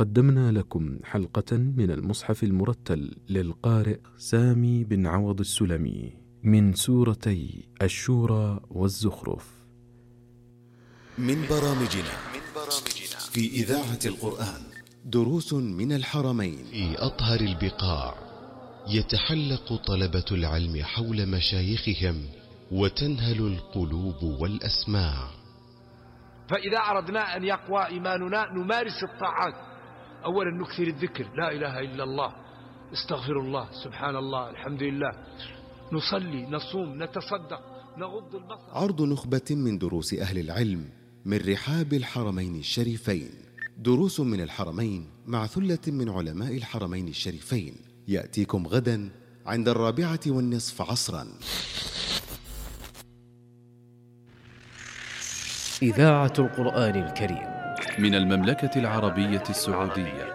قدمنا لكم حلقة من المصحف المرتل للقارئ سامي بن عوض السلمي من سورتي الشورى والزخرف. من برامجنا في إذاعة القرآن دروس من الحرمين. في أطهر البقاع يتحلق طلبة العلم حول مشايخهم وتنهل القلوب والأسماع. فإذا أردنا أن يقوى إيماننا نمارس الطاعات. أولا نكثر الذكر، لا إله إلا الله، استغفر الله، سبحان الله، الحمد لله، نصلي، نصوم، نتصدق، نغض البصر. عرض نخبة من دروس أهل العلم من رحاب الحرمين الشريفين. دروس من الحرمين مع ثلة من علماء الحرمين الشريفين يأتيكم غدا عند 4:15 عصرا. إذاعة القرآن الكريم من المملكة العربية السعودية.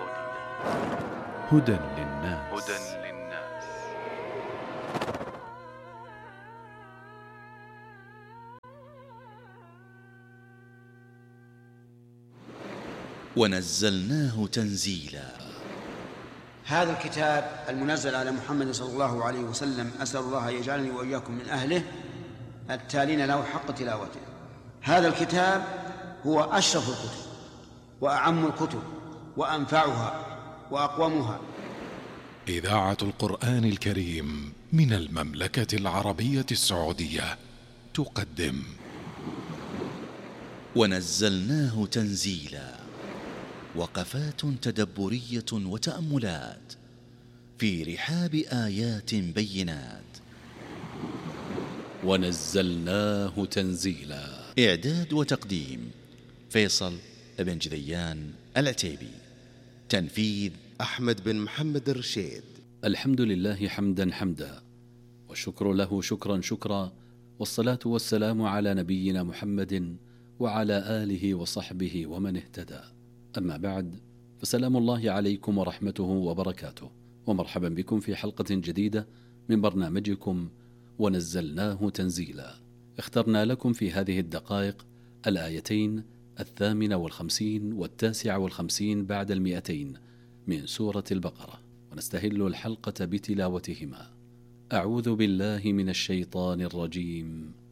هدى للناس. ونزلناه تنزيلا. هذا الكتاب المنزل على محمد صلى الله عليه وسلم أسأل الله أن يجعلني وإياكم من أهله التالين له حق تلاوته. هذا الكتاب هو أشرف الكتب وأعم الكتب وأنفعها وأقومها. إذاعة القرآن الكريم من المملكة العربية السعودية تقدم ونزلناه تنزيلا. وقفات تدبرية وتأملات في رحاب آيات بينات. ونزلناه تنزيلا. إعداد وتقديم فيصل بن جذيان العتيبي. تنفيذ أحمد بن محمد الرشيد. الحمد لله حمدا حمدا، والشكر له شكرا شكرا، والصلاة والسلام على نبينا محمد وعلى آله وصحبه ومن اهتدى. أما بعد، فسلام الله عليكم ورحمته وبركاته، ومرحبا بكم في حلقة جديدة من برنامجكم ونزلناه تنزيلا. اخترنا لكم في هذه الدقائق الآيتين 58 و59 بعد 200 من سورة البقرة، ونستهل الحلقة بتلاوتهما. أعوذ بالله من الشيطان الرجيم.